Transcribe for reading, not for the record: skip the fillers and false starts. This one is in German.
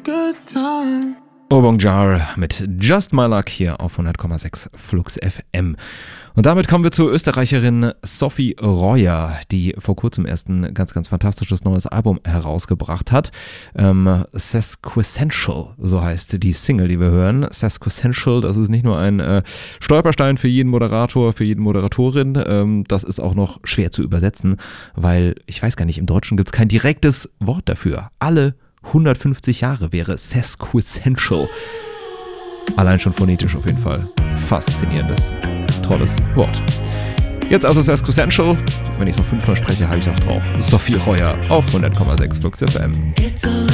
Obongjar mit Just My Luck hier auf 100,6 Flux FM. Und damit kommen wir zur Österreicherin Sophie Royer, die vor kurzem erst ein ganz, ganz fantastisches neues Album herausgebracht hat. Sesquissential, so heißt die Single, die wir hören. Sesquissential, das ist nicht nur ein Stolperstein für jeden Moderator, für jeden Moderatorin. Das ist auch noch schwer zu übersetzen, weil, ich weiß gar nicht, im Deutschen gibt es kein direktes Wort dafür. Alle 150 Jahre wäre Sesquissential. Allein schon phonetisch auf jeden Fall. Faszinierendes, tolles Wort. Jetzt also Sesquissential. Wenn ich es noch 5 verspreche, halte ich es auch drauf. Sophie Royer auf 100,6 Flux FM.